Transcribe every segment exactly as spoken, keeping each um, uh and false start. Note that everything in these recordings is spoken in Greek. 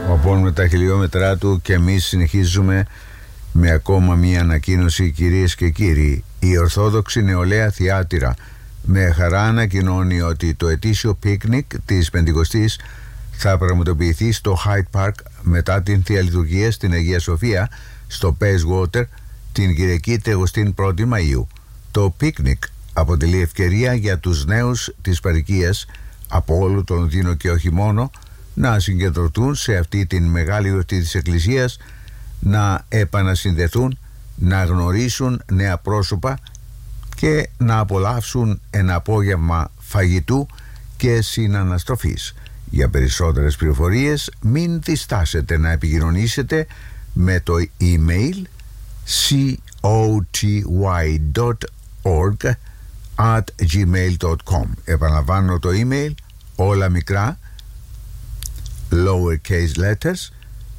Απώνουμε τα χιλιόμετρά του και εμείς συνεχίζουμε με ακόμα μία ανακοίνωση, κυρίες και κύριοι. Η Ορθόδοξη Νεολαία Θειάτυρα με χαρά ανακοινώνει ότι το ετήσιο πίκνικ της Πεντηκοστής θα πραγματοποιηθεί στο Hyde Park μετά την Θεία Λειτουργία στην Αγία Σοφία στο Bayswater την Κυριακή τριάντα πρώτη Μαΐου. Το πίκνικ αποτελεί ευκαιρία για τους νέους της παροικίας από όλο τον Λονδίνο και όχι μόνο να συγκεντρωθούν σε αυτή την μεγάλη εορτή της Εκκλησίας, να επανασυνδεθούν, να γνωρίσουν νέα πρόσωπα και να απολαύσουν ένα απόγευμα φαγητού και συναναστροφής. Για περισσότερες πληροφορίες μην διστάσετε να επικοινωνήσετε με το email coty.org at gmail.com. Επαναλαμβάνω το email, όλα μικρά, lowercase letters,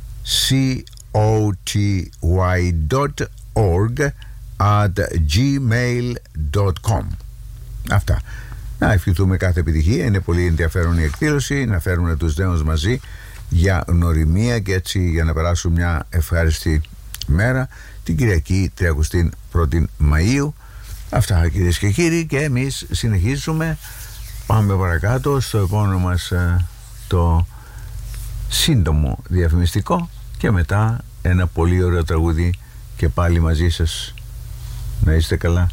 coty.org at gmail.com. Αυτά. Να ευχηθούμε κάθε επιτυχία. Είναι πολύ ενδιαφέρον η εκδήλωση, να φέρουν τους νέους μαζί για γνωριμία και έτσι για να περάσουν μια ευχάριστη μέρα την Κυριακή τριάντα πρώτη Μαΐου. Αυτά, κυρίες και κύριοι, και εμείς συνεχίζουμε. Πάμε παρακάτω στο επόμενο μας το σύντομο διαφημιστικό και μετά ένα πολύ ωραίο τραγούδι και πάλι μαζί σας. Να είστε καλά.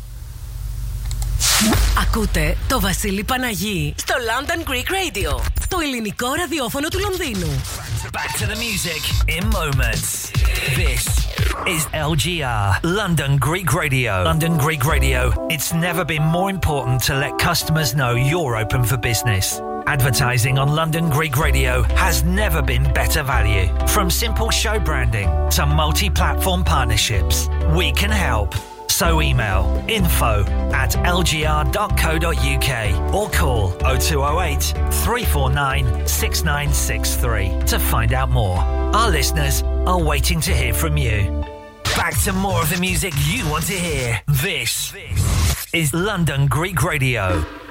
Ακούτε το Βασίλη Παναγί στο London Greek Radio, το ελληνικό ραδιόφωνο του Λονδίνου. Back to the music in moments. This is L G R, London Greek Radio. London Greek Radio. It's never been more important to let customers know you're open for business. Advertising on London Greek Radio has never been better value. From simple show branding to multi-platform partnerships, we can help. So email info at l g r dot co dot u k or call oh two oh eight, three four nine, six nine six three to find out more. Our listeners are waiting to hear from you. Back to more of the music you want to hear. This is London Greek Radio.